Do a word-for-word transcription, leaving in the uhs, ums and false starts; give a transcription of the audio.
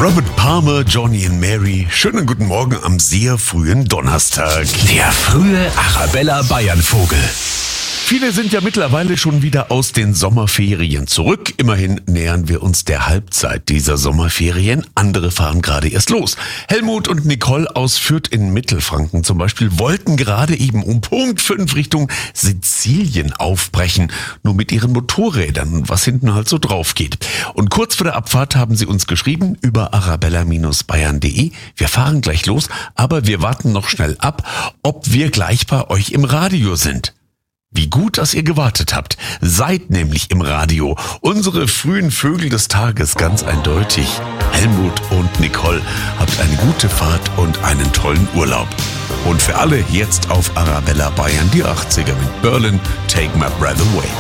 Robert Palmer, Johnny and Mary, schönen guten Morgen am sehr frühen Donnerstag. Der frühe Arabella Bayern-Vogel. Viele sind ja mittlerweile schon wieder aus den Sommerferien zurück. Immerhin nähern wir uns der Halbzeit dieser Sommerferien. Andere fahren gerade erst los. Helmut und Nicole aus Fürth in Mittelfranken zum Beispiel wollten gerade eben um Punkt fünf Richtung Sizilien aufbrechen. Nur mit ihren Motorrädern, was hinten halt so drauf geht. Und kurz vor der Abfahrt haben sie uns geschrieben über arabella Bindestrich bayern punkt de. Wir fahren gleich los, aber wir warten noch schnell ab, ob wir gleich bei euch im Radio sind. Wie gut, dass ihr gewartet habt. Seid nämlich im Radio. Unsere frühen Vögel des Tages, ganz eindeutig. Helmut und Nicole, habt eine gute Fahrt und einen tollen Urlaub. Und für alle jetzt auf Arabella Bayern die achtziger mit Berlin, Take My Breath Away.